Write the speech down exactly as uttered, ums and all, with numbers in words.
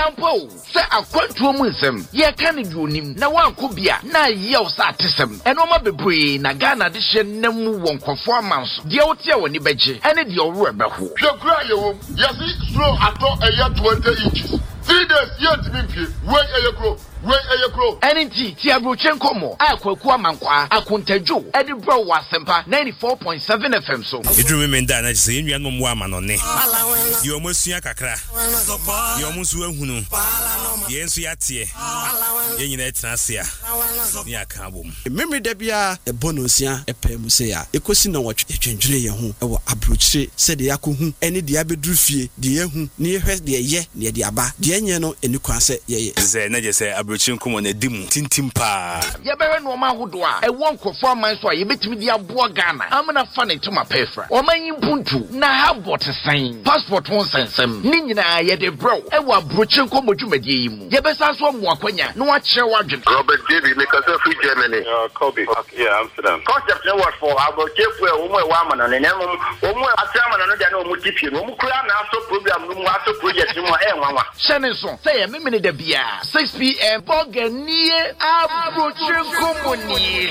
Ampo, say a quantum ye can do him, na one could be a na yell satism, and Oma Bebre, Nagana edition, Nemu won't performance, the Otia when you beji, and it your rubber. The Grayo, yes, slow at all a year twenty inches. Three days yet to be wait a grow. Wait a grow. N T Tiabrochenko mo. Aqua Mankwa, Akuntejo, Edinburgh Wasempa, ninety-four point seven F M so. You remember that I say you no more man on ne. You almost see a kakra. You almost will hunu. Yes, we are here. You need Nasia. Ya kabum. Memory debia a bonusia a pemusea. A question on what you change your home. Our approach said the Akuhu, any diabedrufie, the Yahu, near her, the ye, near the Abba, the Anyano, and you can say, ye. Zena say, Abruchin come on a dim tintimpa. Yabera no man who do I won't conform my soy, you bet me the Abua Ghana. I'm not funny to my pefra. Or my Buntu, now have bought a sign. Passport won't send some. Nina, yet a bro, and what Bruchin come with you, Medium. Yabesas one more quenya, no one share wagon. Robert David, because of free Germany. Uh, Kobe. Okay, yeah, Amsterdam. Concept no what for. I will take where woman woman and then woman a chairman and then no mutipi. No clan also program, no master project, no more and Shannon, say a minute de beer. six p m. Bogania, Abruchin Company.